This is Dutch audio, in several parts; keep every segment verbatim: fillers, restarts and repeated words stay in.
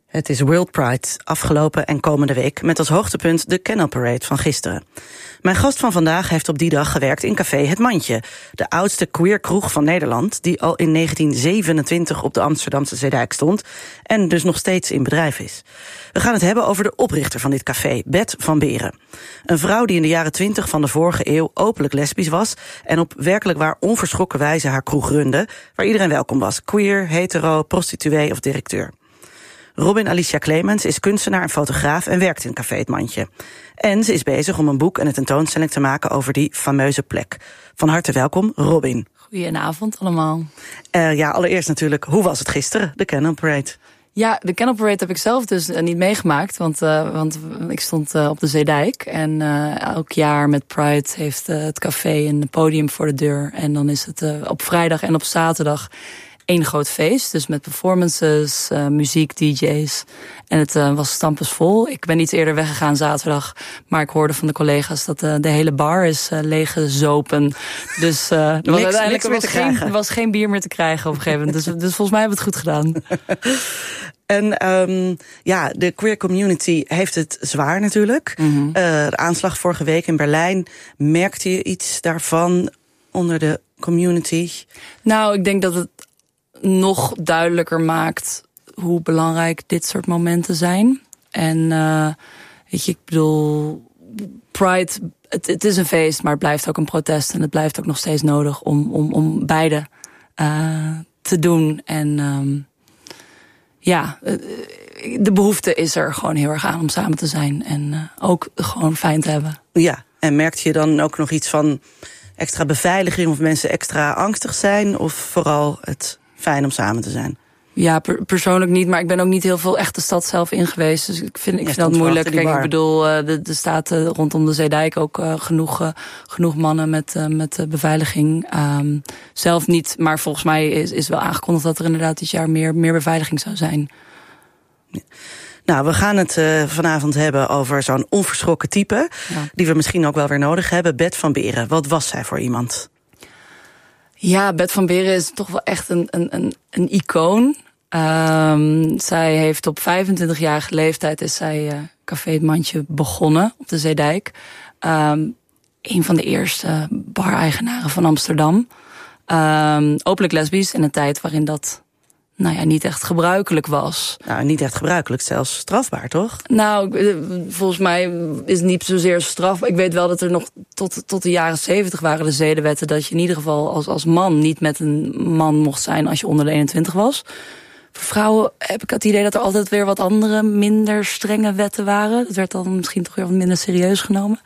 Het is World Pride, afgelopen en komende week, met als hoogtepunt de Canal Parade van gisteren. Mijn gast van vandaag heeft op die dag gewerkt in café Het Mandje, de oudste queer kroeg van Nederland, die al in negentien zevenentwintig op de Amsterdamse Zeedijk stond en dus nog steeds in bedrijf is. We gaan het hebben over de oprichter van dit café, Bet van Beeren. Een vrouw die in de jaren twintig van de vorige eeuw openlijk lesbisch was en op werkelijk waar onverschrokken wijze haar kroeg runde, waar iedereen welkom was, queer, hetero, prostituee of directeur. Robin Alicia Clemens is kunstenaar en fotograaf en werkt in Café Het Mandje. En ze is bezig om een boek en een tentoonstelling te maken over die fameuze plek. Van harte welkom, Robin. Goedenavond allemaal. Uh, ja, allereerst natuurlijk, hoe was het gisteren, de Canal Parade? Ja, de Canal Parade heb ik zelf dus uh, niet meegemaakt, want, uh, want ik stond uh, op de Zeedijk. En uh, elk jaar met Pride heeft uh, het café een podium voor de deur. En dan is het uh, op vrijdag en op zaterdag één groot feest, dus met performances, uh, muziek, D J's. En het uh, was stampensvol. Ik ben iets eerder weggegaan zaterdag, maar ik hoorde van de collega's dat uh, de hele bar is uh, leeggezopen. Dus uh, er was uiteindelijk er was geen, was geen bier meer te krijgen op een gegeven moment. Dus, dus volgens mij hebben we het goed gedaan. En um, ja, de queer community heeft het zwaar natuurlijk. Mm-hmm. Uh, de aanslag vorige week in Berlijn, merkte je iets daarvan onder de community? Nou, ik denk dat het nog duidelijker maakt hoe belangrijk dit soort momenten zijn. En uh, weet je, ik bedoel, Pride, het, het is een feest, maar het blijft ook een protest. En het blijft ook nog steeds nodig om, om, om beide uh, te doen. En um, ja, de behoefte is er gewoon heel erg aan om samen te zijn. En uh, ook gewoon fijn te hebben. Ja, en merkte je dan ook nog iets van extra beveiliging of mensen extra angstig zijn? Of vooral het fijn om samen te zijn? Ja, per, persoonlijk niet, maar ik ben ook niet heel veel echt de stad zelf in geweest. Dus ik vind, ik vind dat moeilijk. Kijk, ik bedoel, er staat uh, rondom de Zeedijk ook uh, genoeg, uh, genoeg mannen met, uh, met uh, beveiliging. Um, zelf niet, maar volgens mij is, is wel aangekondigd dat er inderdaad dit jaar meer, meer beveiliging zou zijn. Ja. Nou, we gaan het uh, vanavond hebben over zo'n onverschrokken type, ja, die we misschien ook wel weer nodig hebben. Bet van Beeren, wat was zij voor iemand? Ja, Bet van Beeren is toch wel echt een, een, een, een icoon. Um, zij heeft op vijfentwintigjarige leeftijd is zij uh, Café Het Mandje begonnen op de Zeedijk. Um, een van de eerste bar-eigenaren van Amsterdam. Um, openlijk lesbisch in een tijd waarin dat nou ja, niet echt gebruikelijk was. Nou, niet echt gebruikelijk, zelfs strafbaar, toch? Nou, volgens mij is het niet zozeer strafbaar. Ik weet wel dat er nog tot, tot de jaren zeventig waren de zedenwetten dat je in ieder geval als, als man niet met een man mocht zijn als je onder de eenentwintig was. Voor vrouwen heb ik het idee dat er altijd weer wat andere, minder strenge wetten waren. Dat werd dan misschien toch weer wat minder serieus genomen.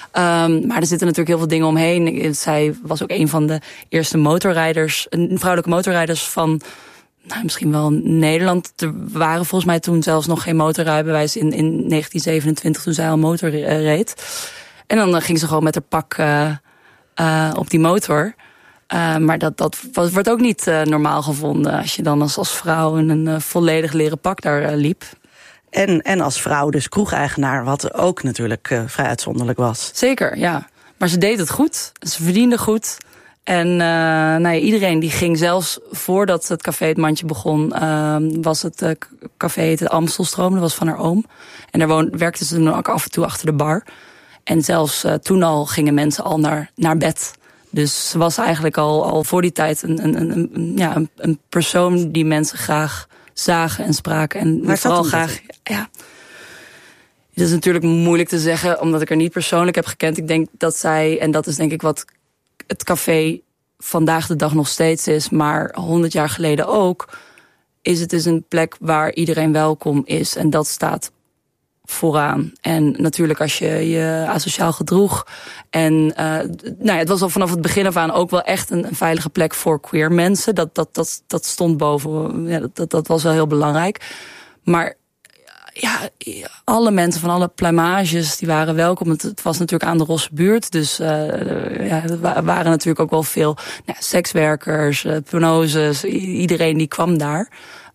Um, maar er zitten natuurlijk heel veel dingen omheen. Zij was ook een van de eerste motorrijders, vrouwelijke motorrijders van, nou, misschien wel Nederland. Er waren volgens mij toen zelfs nog geen motorrijbewijs in, in negentien zevenentwintig toen zij al motor reed. En dan ging ze gewoon met haar pak uh, uh, op die motor. Uh, maar dat, dat wordt ook niet uh, normaal gevonden als je dan als, als vrouw in een uh, volledig leren pak daar uh, liep. En, en als vrouw dus kroegeigenaar, wat ook natuurlijk uh, vrij uitzonderlijk was. Zeker, ja. Maar ze deed het goed. Ze verdiende goed. En uh, nou ja, iedereen die ging, zelfs voordat het Café Het Mandje begon, uh, was het uh, café het Amstelstroom, dat was van haar oom. En daar woon, werkte ze dan ook af en toe achter de bar. En zelfs uh, toen al gingen mensen al naar, naar bed. Dus ze was eigenlijk al, al voor die tijd een, een, een, een, ja, een, een persoon die mensen graag zagen en spraken. En maar vooral graag, ja. Dat is natuurlijk moeilijk te zeggen, omdat ik haar niet persoonlijk heb gekend. Ik denk dat zij, en dat is denk ik wat het café vandaag de dag nog steeds is, maar honderd jaar geleden ook, is het dus een plek waar iedereen welkom is. En dat staat vooraan. En natuurlijk als je je asociaal gedroeg. En uh, nou ja, het was al vanaf het begin af aan ook wel echt een, een veilige plek voor queer mensen. Dat, dat, dat, dat stond boven. Ja, dat, dat was wel heel belangrijk. Maar ja, alle mensen van alle pluimages die waren welkom. Het, het was natuurlijk aan de Rosse buurt. Dus uh, ja, er waren natuurlijk ook wel veel nou, sekswerkers, uh, penoses. Iedereen die kwam daar.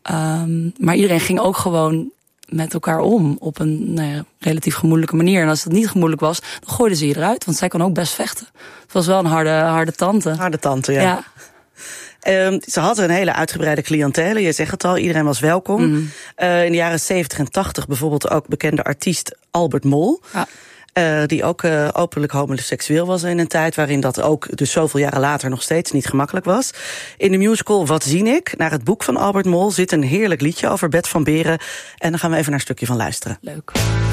Um, maar iedereen ging ook gewoon met elkaar om op een nou ja, relatief gemoedelijke manier. En als het niet gemoedelijk was, dan gooiden ze je eruit. Want zij kon ook best vechten. Het was wel een harde, harde tante. Harde tante, ja. ja. Uh, ze hadden een hele uitgebreide cliëntele. Je zegt het al, iedereen was welkom. Mm. Uh, in de jaren zeventig en tachtig bijvoorbeeld ook bekende artiest Albert Mol. Ja. Uh, die ook uh, openlijk homoseksueel was in een tijd waarin dat ook dus zoveel jaren later nog steeds niet gemakkelijk was. In de musical Wat zie ik? Naar het boek van Albert Mol zit een heerlijk liedje over Bert van Beren. En dan gaan we even naar een stukje van luisteren. Leuk.